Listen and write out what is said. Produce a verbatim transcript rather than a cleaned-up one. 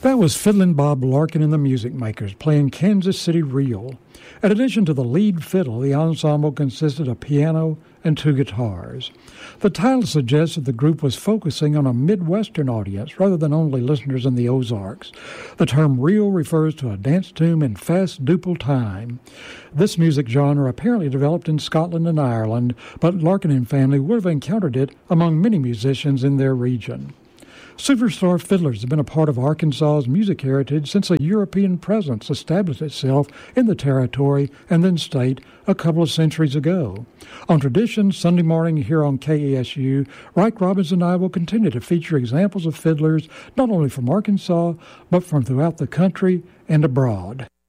That was Fiddlin' Bob Larkin and the Music Makers playing Kansas City Reel. In addition to the lead fiddle, the ensemble consisted of piano and two guitars. The title suggests that the group was focusing on a Midwestern audience rather than only listeners in the Ozarks. The term reel refers to a dance tune in fast duple time. This music genre apparently developed in Scotland and Ireland, but Larkin and family would have encountered it among many musicians in their region. Superstar fiddlers have been a part of Arkansas's music heritage since a European presence established itself in the territory and then state a couple of centuries ago. On Tradition Sunday morning here on K E S U, Reich Robbins and I will continue to feature examples of fiddlers not only from Arkansas, but from throughout the country and abroad.